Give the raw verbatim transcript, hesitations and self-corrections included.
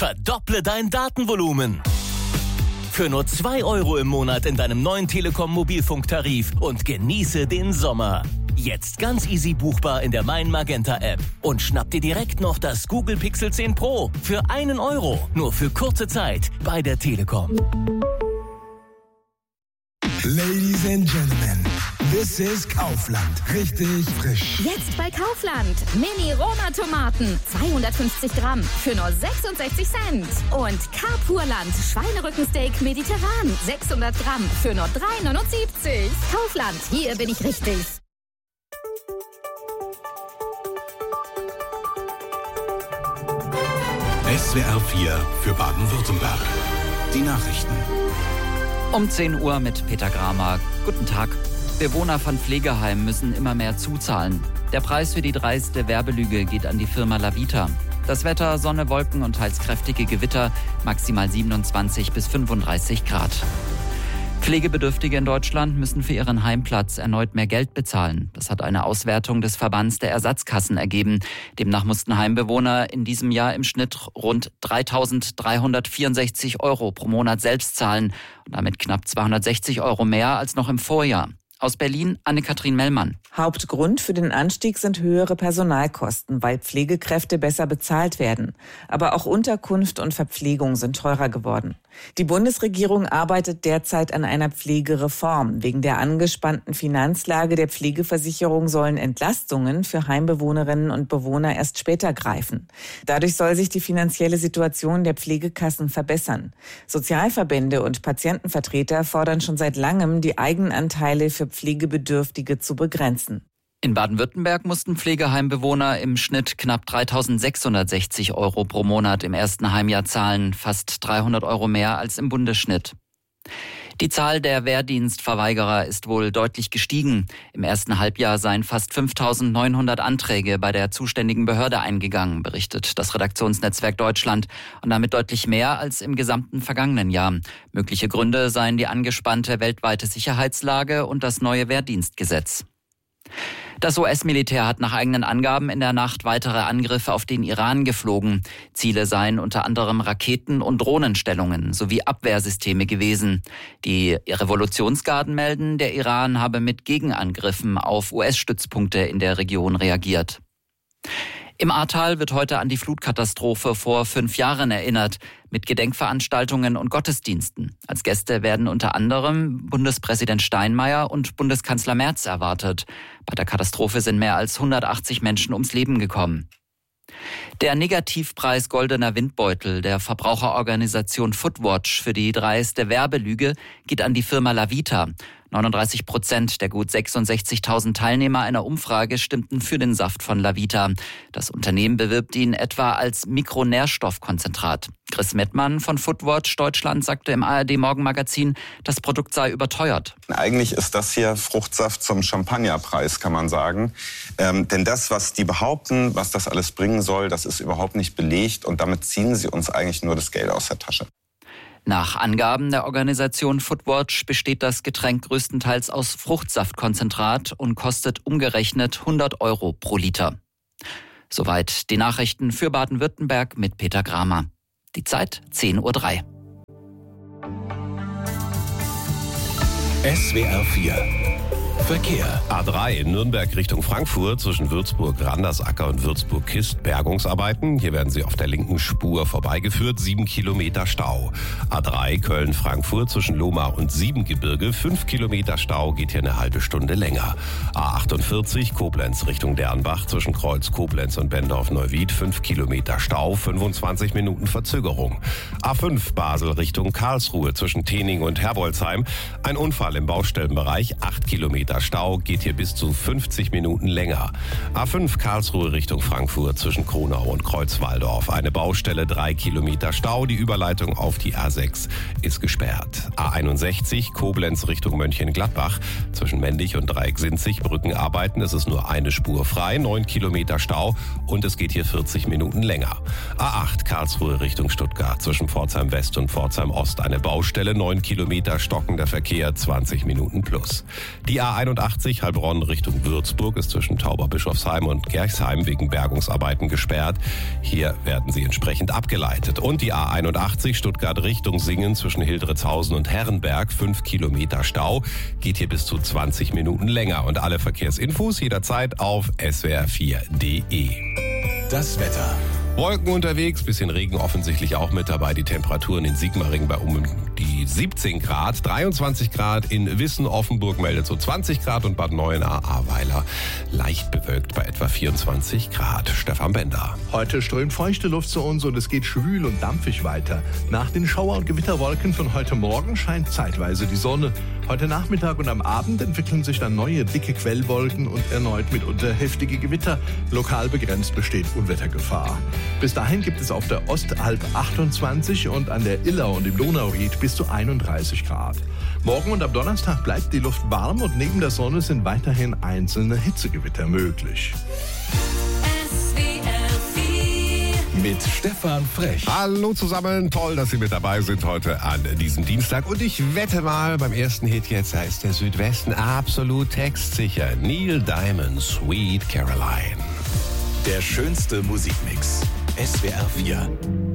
Verdopple dein Datenvolumen. Für nur zwei Euro im Monat in deinem neuen Telekom-Mobilfunktarif und genieße den Sommer. Jetzt ganz easy buchbar in der Mein Magenta App. Und schnapp dir direkt noch das Google Pixel zehn Pro für einen Euro. Nur für kurze Zeit bei der Telekom. Ladies and Gentlemen, this is Kaufland. Richtig frisch. Jetzt bei Kaufland. Mini-Roma-Tomaten. zweihundertfünfzig Gramm für nur sechsundsechzig Cent. Und Carpurland Schweinerückensteak mediterran. sechshundert Gramm für nur drei neunundsiebzig. Kaufland, hier bin ich richtig. S W R vier für Baden-Württemberg. Die Nachrichten. Um zehn Uhr mit Peter Gramer. Guten Tag. Bewohner von Pflegeheimen müssen immer mehr zuzahlen. Der Preis für die dreiste Werbelüge geht an die Firma Lavita. Das Wetter, Sonne, Wolken und teils kräftige Gewitter, maximal siebenundzwanzig bis fünfunddreißig Grad. Pflegebedürftige in Deutschland müssen für ihren Heimplatz erneut mehr Geld bezahlen. Das hat eine Auswertung des Verbands der Ersatzkassen ergeben. Demnach mussten Heimbewohner in diesem Jahr im Schnitt rund dreitausenddreihundertvierundsechzig Euro pro Monat selbst zahlen und damit knapp zweihundertsechzig Euro mehr als noch im Vorjahr. Aus Berlin, Anne-Kathrin Mellmann. Hauptgrund für den Anstieg sind höhere Personalkosten, weil Pflegekräfte besser bezahlt werden. Aber auch Unterkunft und Verpflegung sind teurer geworden. Die Bundesregierung arbeitet derzeit an einer Pflegereform. Wegen der angespannten Finanzlage der Pflegeversicherung sollen Entlastungen für Heimbewohnerinnen und Bewohner erst später greifen. Dadurch soll sich die finanzielle Situation der Pflegekassen verbessern. Sozialverbände und Patientenvertreter fordern schon seit langem, die Eigenanteile für Pflegebedürftige zu begrenzen. In Baden-Württemberg mussten Pflegeheimbewohner im Schnitt knapp dreitausendsechshundertsechzig Euro pro Monat im ersten Heimjahr zahlen, fast dreihundert Euro mehr als im Bundesschnitt. Die Zahl der Wehrdienstverweigerer ist wohl deutlich gestiegen. Im ersten Halbjahr seien fast fünftausendneunhundert Anträge bei der zuständigen Behörde eingegangen, berichtet das Redaktionsnetzwerk Deutschland, und damit deutlich mehr als im gesamten vergangenen Jahr. Mögliche Gründe seien die angespannte weltweite Sicherheitslage und das neue Wehrdienstgesetz. Das U S-Militär hat nach eigenen Angaben in der Nacht weitere Angriffe auf den Iran geflogen. Ziele seien unter anderem Raketen- und Drohnenstellungen sowie Abwehrsysteme gewesen. Die Revolutionsgarden melden, der Iran habe mit Gegenangriffen auf U S-Stützpunkte in der Region reagiert. Im Ahrtal wird heute an die Flutkatastrophe vor fünf Jahren erinnert, mit Gedenkveranstaltungen und Gottesdiensten. Als Gäste werden unter anderem Bundespräsident Steinmeier und Bundeskanzler Merz erwartet. Bei der Katastrophe sind mehr als hundertachtzig Menschen ums Leben gekommen. Der Negativpreis Goldener Windbeutel der Verbraucherorganisation Footwatch für die dreiste Werbelüge geht an die Firma Lavita. neununddreißig Prozent der gut sechsundsechzigtausend Teilnehmer einer Umfrage stimmten für den Saft von Lavita. Das Unternehmen bewirbt ihn etwa als Mikronährstoffkonzentrat. Chris Mettmann von Footwatch Deutschland sagte im A R D-Morgenmagazin, das Produkt sei überteuert. Eigentlich ist das hier Fruchtsaft zum Champagnerpreis, kann man sagen. Ähm, denn das, was die behaupten, was das alles bringen soll, das ist überhaupt nicht belegt. Und damit ziehen sie uns eigentlich nur das Geld aus der Tasche. Nach Angaben der Organisation Footwatch besteht das Getränk größtenteils aus Fruchtsaftkonzentrat und kostet umgerechnet hundert Euro pro Liter. Soweit die Nachrichten für Baden-Württemberg mit Peter Gramer. Die Zeit zehn Uhr drei. S W R vier Verkehr. A drei Nürnberg Richtung Frankfurt zwischen Würzburg-Randersacker und Würzburg-Kist Bergungsarbeiten. Hier werden Sie auf der linken Spur vorbeigeführt. Sieben Kilometer Stau. A drei Köln-Frankfurt zwischen Lohmar und Siebengebirge. Fünf Kilometer Stau, geht hier eine halbe Stunde länger. A achtundvierzig Koblenz Richtung Dernbach zwischen Kreuz Koblenz und Bendorf-Neuwied. Fünf Kilometer Stau, fünfundzwanzig Minuten Verzögerung. A fünf Basel Richtung Karlsruhe zwischen Tening und Herbolzheim. Ein Unfall im Baustellenbereich. Acht Kilometer Stau, geht hier bis zu fünfzig Minuten länger. A fünf Karlsruhe Richtung Frankfurt zwischen Kronau und Kreuzwaldorf. Eine Baustelle, drei Kilometer Stau. Die Überleitung auf die A sechs ist gesperrt. A einundsechzig Koblenz Richtung Mönchengladbach. Zwischen Mendig und Dreiecksinzig Brückenarbeiten. Es ist nur eine Spur frei, neun Kilometer Stau und es geht hier vierzig Minuten länger. A acht Karlsruhe Richtung Stuttgart. Zwischen Pforzheim West und Pforzheim Ost eine Baustelle, neun Kilometer stockender Verkehr, zwanzig Minuten plus. Die A einundachtzig Heilbronn Richtung Würzburg ist zwischen Tauberbischofsheim und Gerchsheim wegen Bergungsarbeiten gesperrt. Hier werden sie entsprechend abgeleitet. Und die A einundachtzig Stuttgart Richtung Singen zwischen Hildritzhausen und Herrenberg, fünf Kilometer Stau, geht hier bis zu zwanzig Minuten länger. Und alle Verkehrsinfos jederzeit auf s w r vier punkt d e. Das Wetter. Wolken unterwegs, bisschen Regen offensichtlich auch mit dabei. Die Temperaturen in Sigmaringen bei um die siebzehn Grad, dreiundzwanzig Grad in Wissen, Offenburg meldet so zwanzig Grad und Bad Neuenahr-Ahrweiler leicht bewölkt bei etwa vierundzwanzig Grad. Stefan Bender. Heute strömt feuchte Luft zu uns und es geht schwül und dampfig weiter. Nach den Schauer- und Gewitterwolken von heute Morgen scheint zeitweise die Sonne. Heute Nachmittag und am Abend entwickeln sich dann neue dicke Quellwolken und erneut mitunter heftige Gewitter. Lokal begrenzt besteht Unwettergefahr. Bis dahin gibt es auf der Ostalb achtundzwanzig und an der Iller und im Donauried bis zu einunddreißig Grad. Morgen und am Donnerstag bleibt die Luft warm und neben der Sonne sind weiterhin einzelne Hitzegewitter möglich. Mit Stefan Frech. Hallo zusammen, toll, dass Sie mit dabei sind heute an diesem Dienstag. Und ich wette mal, beim ersten Hit jetzt, da ist der Südwesten absolut textsicher. Neil Diamond, Sweet Caroline. Der schönste Musikmix. S W R vier.